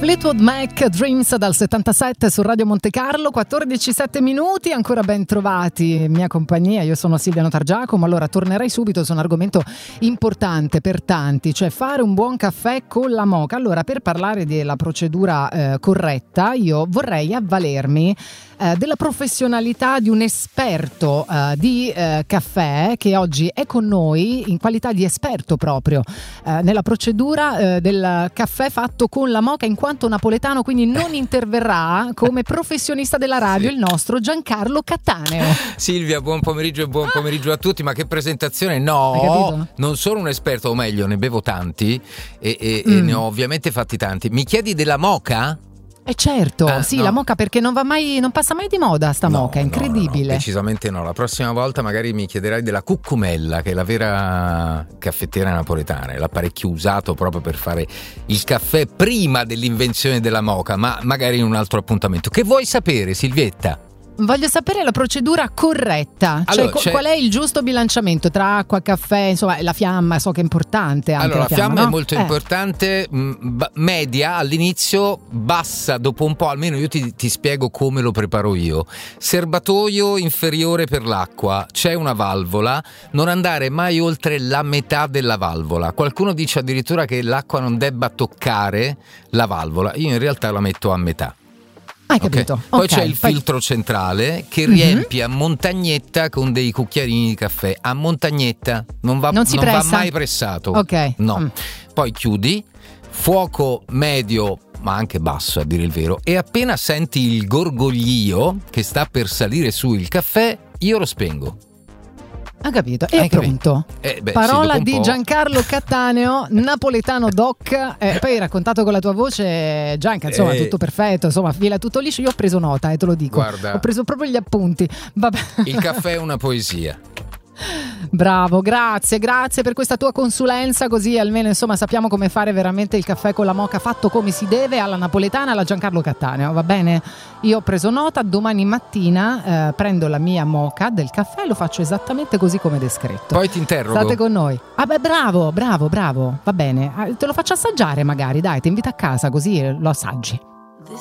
Fleetwood Mac, Dreams dal 77 su Radio Monte Carlo, 14:07 minuti, ancora ben trovati in mia compagnia, io sono Silvia Notargiacomo. Allora tornerei subito su un argomento importante per tanti, cioè fare un buon caffè con la moka. Allora, per parlare della procedura corretta, io vorrei avvalermi della professionalità di un esperto di caffè che oggi è con noi in qualità di esperto proprio nella procedura del caffè fatto con la moka, in quanto napoletano, quindi non interverrà come professionista della radio, il nostro Giancarlo Cattaneo. Silvia, buon pomeriggio e buon pomeriggio a tutti. Ma che presentazione! No, non sono un esperto, o meglio, ne bevo tanti e ne ho ovviamente fatti tanti. Mi chiedi della moka? Certo, sì, no. La moka, perché non passa mai di moda sta moka, è incredibile. No, decisamente no. La prossima volta magari mi chiederai della cuccumella, che è la vera caffettiera napoletana, l'apparecchio usato proprio per fare il caffè prima dell'invenzione della moka, ma magari in un altro appuntamento. Che vuoi sapere, Silvietta? Voglio sapere la procedura corretta, allora, qual è il giusto bilanciamento tra acqua, caffè, insomma la fiamma, so che è importante anche. Allora, la fiamma, è no? molto importante, media all'inizio, bassa dopo un po', almeno io ti spiego come lo preparo io. Serbatoio inferiore per l'acqua, c'è una valvola, non andare mai oltre la metà della valvola. Qualcuno dice addirittura che l'acqua non debba toccare la valvola, io in realtà la metto a metà. Hai capito? Okay. Poi c'è il filtro centrale che riempie a montagnetta con dei cucchiarini di caffè. A montagnetta, non va mai pressato. Ok. No. Poi chiudi, fuoco medio ma anche basso a dire il vero, e appena senti il gorgoglio che sta per salire su il caffè, io lo spengo. Ha capito, è pronto. Parola sì, di Giancarlo Cattaneo, napoletano doc. Poi hai raccontato con la tua voce, Gianca, insomma, tutto perfetto, insomma, fila tutto liscio. Io ho preso nota, te lo dico. Guarda, ho preso proprio gli appunti. Vabbè. Il caffè è una poesia. Bravo, grazie per questa tua consulenza, così almeno insomma sappiamo come fare veramente il caffè con la moka fatto come si deve, alla napoletana, alla Giancarlo Cattaneo, va bene? Io ho preso nota, domani mattina prendo la mia moka del caffè e lo faccio esattamente così come descritto. Poi ti interrogo. State con noi. Bravo, va bene, te lo faccio assaggiare magari, dai, ti invito a casa così lo assaggi.